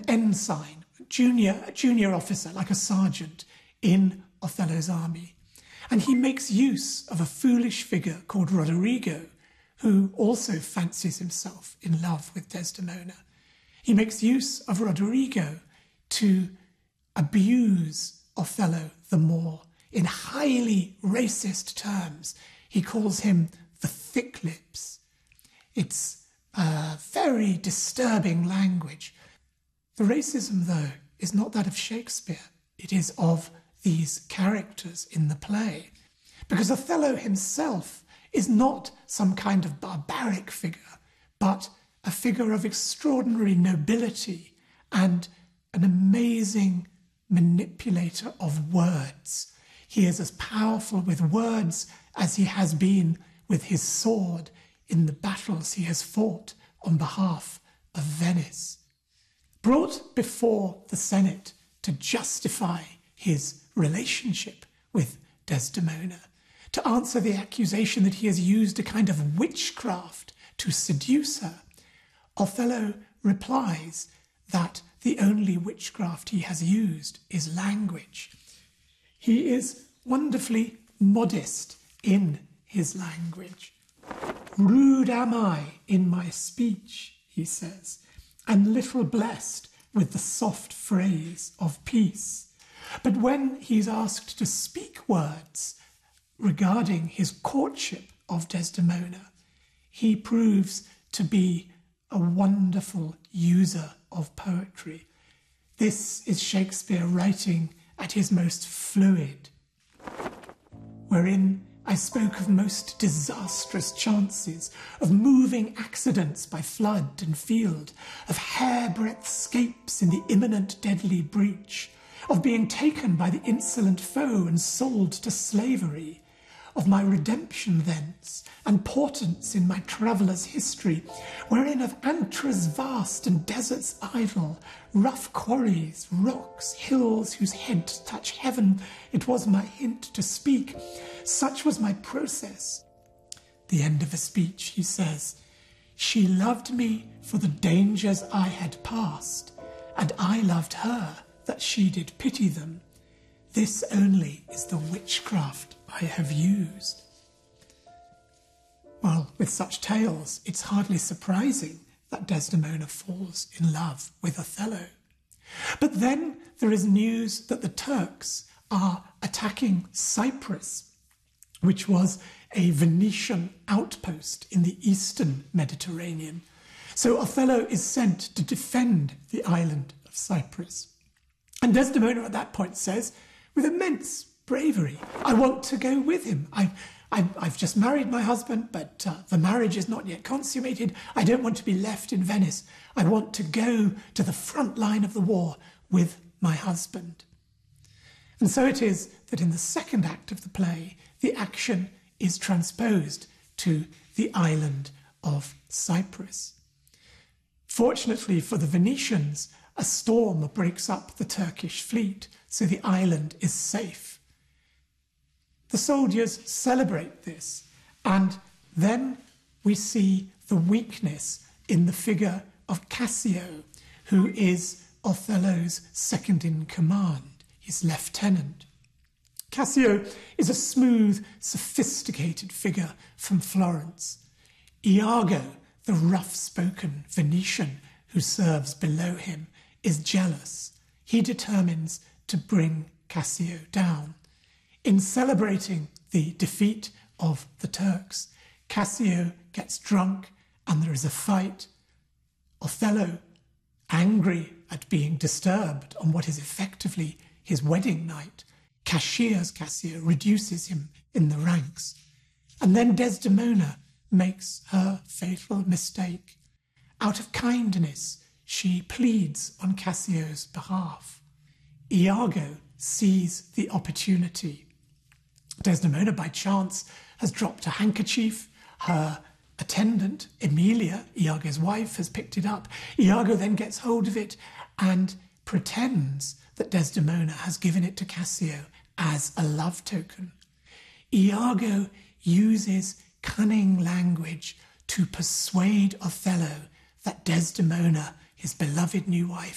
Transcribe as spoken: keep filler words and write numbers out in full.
ensign, junior, a junior officer, like a sergeant in Othello's army. And he makes use of a foolish figure called Roderigo, who also fancies himself in love with Desdemona. He makes use of Roderigo to abuse Othello the more. In highly racist terms, he calls him the thick lips. It's a very disturbing language. The racism, though, is not that of Shakespeare. It is of these characters in the play. Because Othello himself is not some kind of barbaric figure, but a figure of extraordinary nobility and an amazing manipulator of words. He is as powerful with words as he has been with his sword in the battles he has fought on behalf of Venice. Brought before the Senate to justify his relationship with Desdemona, to answer the accusation that he has used a kind of witchcraft to seduce her, Othello replies that the only witchcraft he has used is language. He is wonderfully modest in his language. Rude am I in my speech, he says, and little blessed with the soft phrase of peace. But when he's asked to speak words regarding his courtship of Desdemona, he proves to be a wonderful user of poetry. This is Shakespeare writing at his most fluid, wherein I spoke of most disastrous chances, of moving accidents by flood and field, of hairbreadth scapes in the imminent deadly breach, of being taken by the insolent foe and sold to slavery, of my redemption thence, and portents in my traveller's history, wherein of Antra's vast and deserts idle, rough quarries, rocks, hills whose heads touch heaven, it was my hint to speak. Such was my process. The end of a speech, he says, she loved me for the dangers I had passed, and I loved her that she did pity them. This only is the witchcraft I have used. Well, with such tales, it's hardly surprising that Desdemona falls in love with Othello. But then there is news that the Turks are attacking Cyprus, which was a Venetian outpost in the eastern Mediterranean. So Othello is sent to defend the island of Cyprus. And Desdemona at that point says, with immense bravery, I want to go with him. I, I, I've just married my husband, but uh, the marriage is not yet consummated. I don't want to be left in Venice. I want to go to the front line of the war with my husband. And so it is that in the second act of the play, the action is transposed to the island of Cyprus. Fortunately for the Venetians, a storm breaks up the Turkish fleet, so the island is safe. The soldiers celebrate this, and then we see the weakness in the figure of Cassio, who is Othello's second in command, his lieutenant. Cassio is a smooth, sophisticated figure from Florence. Iago, the rough-spoken Venetian who serves below him, is jealous. He determines to bring Cassio down. In celebrating the defeat of the Turks, Cassio gets drunk and there is a fight. Othello, angry at being disturbed on what is effectively his wedding night, cashiers Cassio, reduces him in the ranks. And then Desdemona makes her fatal mistake. Out of kindness, she pleads on Cassio's behalf. Iago sees the opportunity. Desdemona, by chance, has dropped a handkerchief. Her attendant, Emilia, Iago's wife, has picked it up. Iago then gets hold of it and pretends that Desdemona has given it to Cassio as a love token. Iago uses cunning language to persuade Othello that Desdemona, his beloved new wife,